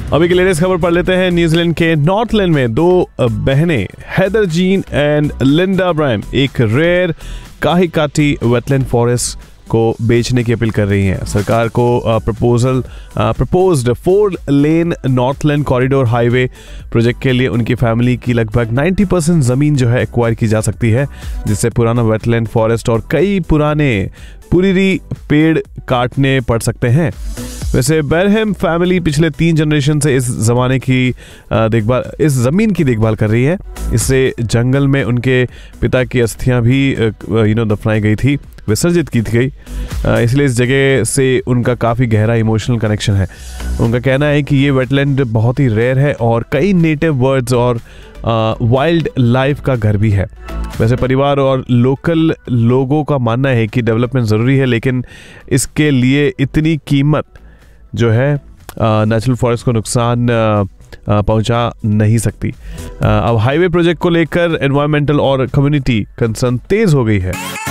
अभी की लेटेस्ट खबर पढ़ लेते हैं। न्यूजीलैंड के नॉर्थलैंड में दो बहनें हेदर जीन एंड लिंडा ब्रायम एक रेयर काहिकाटी वेटलैंड फॉरेस्ट को बेचने की अपील कर रही हैं। सरकार को प्रपोज्ड 4 लेन नॉर्थलैंड कॉरिडोर हाईवे प्रोजेक्ट के लिए उनकी फैमिली की लगभग 90% ज़मीन जो है एक्वायर की जा सकती है, जिससे पुराना वेटलैंड फॉरेस्ट और कई पुराने पुरीरी पेड़ काटने पड़ सकते हैं। वैसे बेरहम फैमिली पिछले 3 जनरेशन से इस ज़मीन की देखभाल कर रही है। इससे जंगल में उनके पिता की अस्थियां भी दफनाई गई थी, विसर्जित की गई, इसलिए इस जगह से उनका काफ़ी गहरा इमोशनल कनेक्शन है। उनका कहना है कि ये वेटलैंड बहुत ही रेयर है और कई नेटिव बर्ड्स और वाइल्ड लाइफ का घर भी है। वैसे परिवार और लोकल लोगों का मानना है कि डेवलपमेंट ज़रूरी है, लेकिन इसके लिए इतनी कीमत जो है नेचुरल फॉरेस्ट को नुकसान पहुंचा नहीं सकती। अब हाईवे प्रोजेक्ट को लेकर एनवायरमेंटल और कम्युनिटी कंसर्न तेज हो गई है।